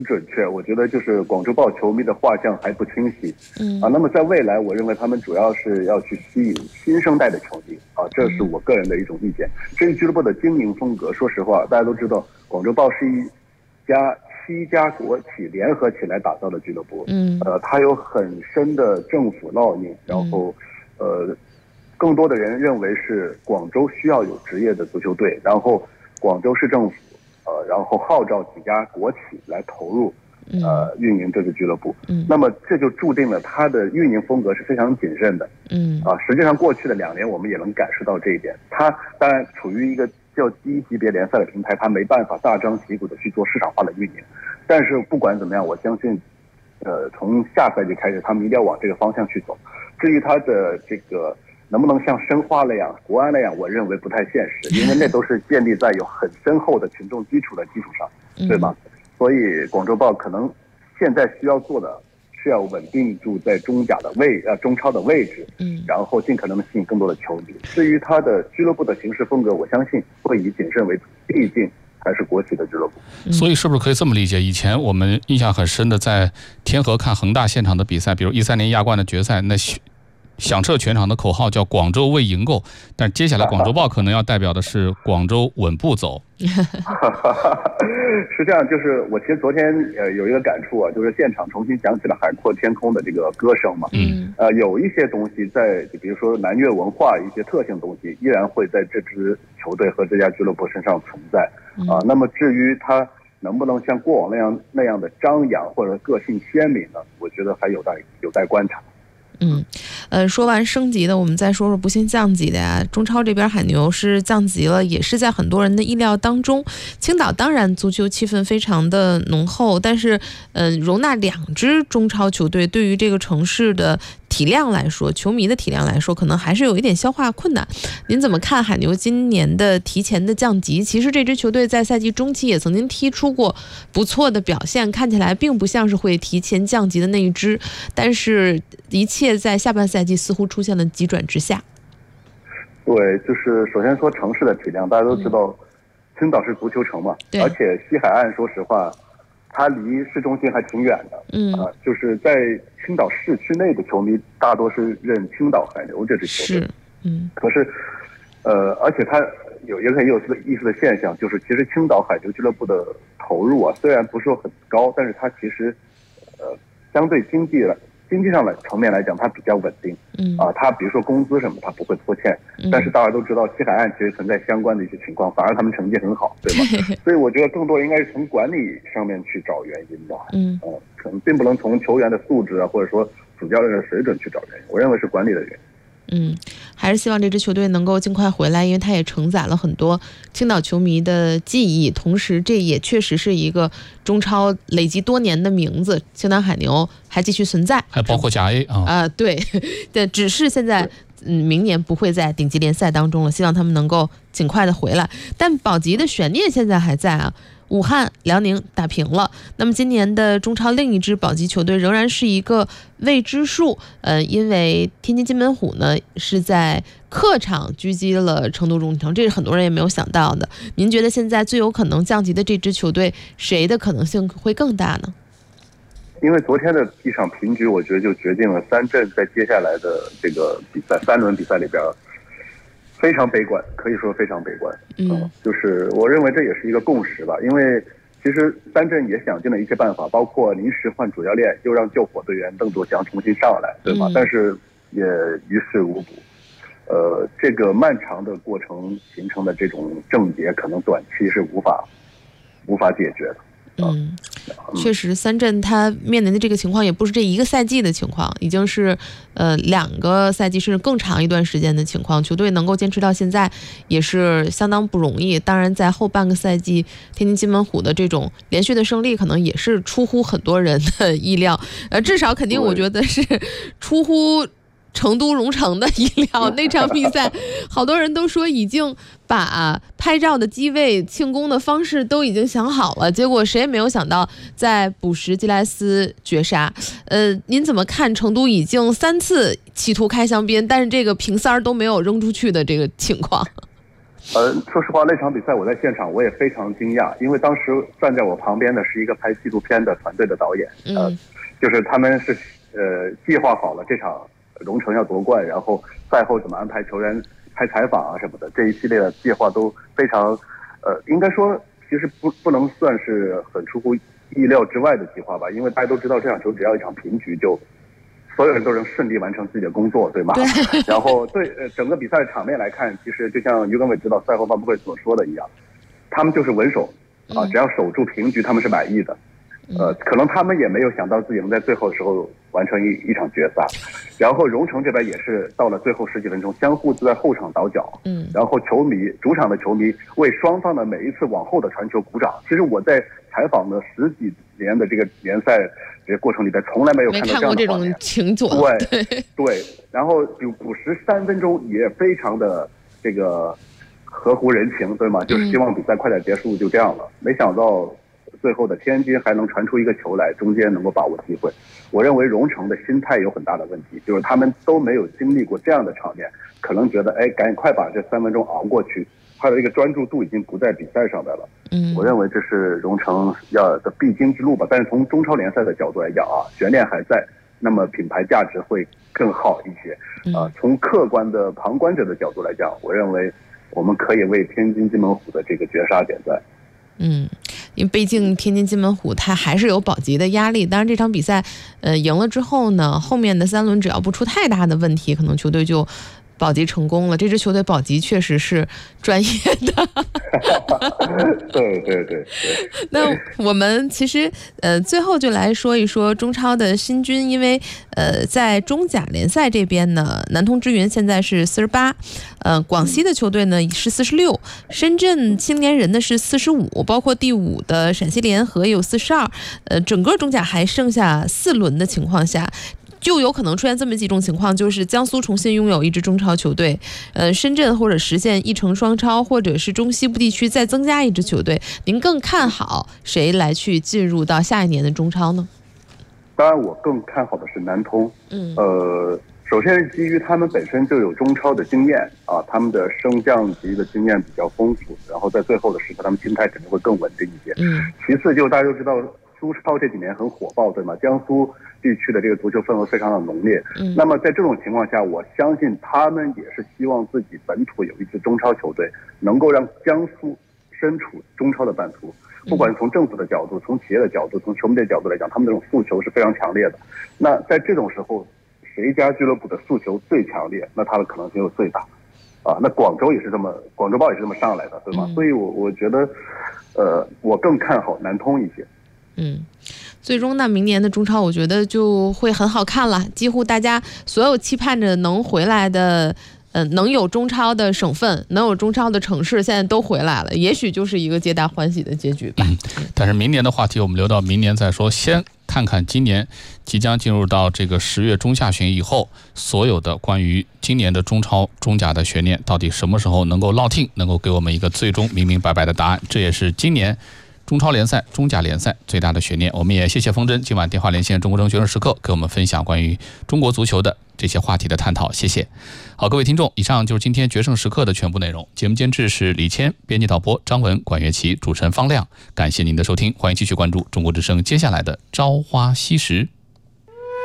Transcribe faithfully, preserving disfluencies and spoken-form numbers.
准确，我觉得就是广州豹球迷的画像还不清晰。嗯啊，那么在未来，我认为他们主要是要去吸引新生代的球迷啊，这是我个人的一种意见。至于俱乐部的经营风格，说实话，大家都知道，广州豹是一家七家国企联合起来打造的俱乐部。嗯，呃，它有很深的政府烙印，然后，呃，更多的人认为是广州需要有职业的足球队，然后广州市政府。呃，然后号召几家国企来投入，呃，运营这个俱乐部。嗯，那么这就注定了它的运营风格是非常谨慎的。嗯，啊，实际上过去的两年我们也能感受到这一点。它当然处于一个较低级别联赛的平台，它没办法大张旗鼓的去做市场化的运营。但是不管怎么样，我相信，呃，从下赛季开始，他们一定要往这个方向去走。至于它的这个。能不能像申花那样、国安那样，我认为不太现实，因为那都是建立在有很深厚的群众基础的基础上，对吧？所以广州豹可能现在需要做的是要稳定住在中甲的位呃中超的位置，嗯，然后尽可能的吸引更多的球迷。至于他的俱乐部的行事风格，我相信会以谨慎为主，毕竟还是国企的俱乐部。 所以是不是可以这么理解？以前我们印象很深的，在天河看恒大现场的比赛，比如一三年亚冠的决赛，那响彻全场的口号叫广州为赢够，但接下来广州豹可能要代表的是广州稳步走。 是这样，就是我其实昨天呃有一个感触啊，就是现场重新响起了海阔天空的这个歌声嘛。嗯。呃，有一些东西在，比如说南粤文化一些特性东西，依然会在这支球队和这家俱乐部身上存在。啊、呃，那么至于它能不能像过往那样那样的张扬或者个性鲜明呢？我觉得还有待有待观察。 嗯，呃，说完升级的，我们再说说不幸降级的呀。中超这边海牛是降级了，也是在很多人的意料当中。青岛当然足球气氛非常的浓厚，但是，嗯、呃，容纳两支中超球队，对于这个城市的体量来说，球迷的体量来说，可能还是有一点消化困难。您怎么看海牛今年的提前的降级？其实这支球队在赛季中期也曾经踢出过不错的表现，看起来并不像是会提前降级的那一支，但是一切在下半赛季似乎出现了急转直下。 对，就是首先说城市的体量，大家都知道，青岛是足球城嘛，而且西海岸，说实话，它离市中心还挺远的。嗯啊，就是在青岛市区内的球迷大多是认青岛海牛这支球队。嗯，可是，呃，而且它有一个很有意思的现象，就是其实青岛海牛俱乐部的投入啊，虽然不是说很高，但是它其实，呃，相对经济了。经济上的层面来讲，它比较稳定。嗯啊，它比如说工资什么，它不会拖欠。嗯、但是大家都知道，西海岸其实存在相关的一些情况，反而他们成绩很好，对吗？所以我觉得更多应该是从管理上面去找原因吧。嗯，呃、可能并不能从球员的素质啊，或者说主教练的水准去找原因。我认为是管理的原因。 嗯，还是希望这支球队能够尽快回来，因为它也承载了很多青岛球迷的记忆，同时这也确实是一个中超累积多年的名字，青岛海牛还继续存在， 还包括甲 A 啊、 呃、对，但只是现在嗯，明年不会在顶级联赛当中了，希望他们能够尽快的回来。但保级的悬念现在还在啊，武汉、辽宁打平了。那么今年的中超另一支保级球队仍然是一个未知数，呃，因为天津津门虎呢是在客场狙击了成都中诚，这是很多人也没有想到的。您觉得现在最有可能降级的这支球队，谁的可能性会更大呢？ 因为昨天的一场平局，我觉得就决定了三镇在接下来的这个比赛三轮比赛里边非常悲观，可以说非常悲观。嗯，呃、就是我认为这也是一个共识吧。因为其实三镇也想尽了一切办法，包括临时换主教练，又让救火队员邓卓翔重新上来，对吗？嗯、但是也于事无补。呃，这个漫长的过程形成的这种症结，可能短期是无法无法解决的。 嗯，确实，三镇他面临的这个情况也不是这一个赛季的情况，已经是呃两个赛季甚至更长一段时间的情况。球队能够坚持到现在也是相当不容易。当然，在后半个赛季，天津津门虎的这种连续的胜利，可能也是出乎很多人的意料。呃，至少肯定我觉得是出乎成都荣城的意料。那场比赛好多人都说已经把拍照的机位庆功的方式都已经想好了，结果谁也没有想到在补时吉莱斯绝杀。呃，您怎么看成都已经三次企图开香槟，但是这个瓶塞都没有扔出去的这个情况？ 呃，说实话，那场比赛我在现场我也非常惊讶，因为当时站在我旁边的是一个拍纪录片的团队的导演，呃， 嗯、 就是他们是呃计划好了这场荣成要夺冠，然后赛后怎么安排球员拍采访啊什么的，这一系列的计划都非常，呃，应该说其实不不能算是很出乎意料之外的计划吧，因为大家都知道这场球只要一场平局就。所有人都能顺利完成自己的工作，对吗？ 对。 然后对呃整个比赛场面来看，其实就像于根伟指导赛后发布会所说的一样，他们就是稳守啊，只要守住平局，他们是满意的。呃，可能他们也没有想到自己能在最后的时候完成一一场决赛。然后荣成这边也是到了最后十几分钟，相互就在后场倒脚。嗯。然后球迷主场的球迷为双方的每一次往后的传球鼓掌。其实我在采访了十几年的这个联赛这个过程里边，从来没有看到这样的画面。 这种情景。 对对。然后有补时三分钟也非常的这个合乎人情，对吗？就是希望比赛快点结束，就这样了。没想到最后的天津还能传出一个球来，中间能够把握机会。我认为荣成的心态有很大的问题，就是他们都没有经历过这样的场面，可能觉得哎，赶紧快把这三分钟熬过去。他的这个专注度已经不在比赛上面了。嗯，我认为这是荣成要的必经之路吧。但是从中超联赛的角度来讲啊，悬念还在，那么品牌价值会更好一些。啊、呃，从客观的旁观者的角度来讲，我认为我们可以为天津津门虎的这个绝杀点赞。 嗯，因为毕竟天津津门虎它还是有保级的压力。当然这场比赛，呃，赢了之后呢，后面的三轮只要不出太大的问题，可能球队就保级成功了。这支球队保级确实是专业的。 对对对对。 那我们其实呃最后就来说一说中超的新军，因为呃在中甲联赛这边呢，南通之云现在是四十八，呃广西的球队呢是四十六，深圳青年人呢是四十五，包括第五的陕西联合有四十二，呃整个中甲还剩下四轮的情况下，就有可能出现这么几种情况，就是江苏重新拥有一支中超球队，呃，深圳或者实现一城双超，或者是中西部地区再增加一支球队。您更看好谁来去进入到下一年的中超呢？ 当然，我更看好的是南通。嗯，呃，首先是基于他们本身就有中超的经验啊，他们的升降级的经验比较丰富，然后在最后的时刻，他们心态肯定会更稳定一些。嗯，其次就大家都知道。苏超这几年很火爆，对吗？江苏地区的这个足球氛围非常的浓烈。嗯，那么在这种情况下，我相信他们也是希望自己本土有一支中超球队，能够让江苏身处中超的版图。不管从政府的角度、从企业的角度、从球迷的角度来讲，他们这种诉求是非常强烈的。那在这种时候，谁家俱乐部的诉求最强烈，那他的可能性就最大。啊，那广州也是这么，广州豹也是这么上来的，对吗？嗯、所以我我觉得，呃，我更看好南通一些。 嗯，最终呢，明年的中超我觉得就会很好看了，几乎大家所有期盼着能回来的，呃，能有中超的省份，能有中超的城市，现在都回来了，也许就是一个皆大欢喜的结局吧。 嗯，但是明年的话题我们留到明年再说，先看看今年即将进入到这个十月中下旬以后，所有的关于今年的中超、中甲的悬念，到底什么时候能够落定，能够给我们一个最终明明白白的答案，这也是今年中超联赛、中甲联赛最大的悬念。我们也谢谢风筝今晚电话连线中国证学生时刻，给我们分享关于中国足球的这些话题的探讨，谢谢。好，各位听众，以上就是今天决胜时刻的全部内容。节目监制是李谦，编辑导播张文、管乐琪，主持人方亮。感谢您的收听，欢迎继续关注中国之声接下来的朝花夕拾。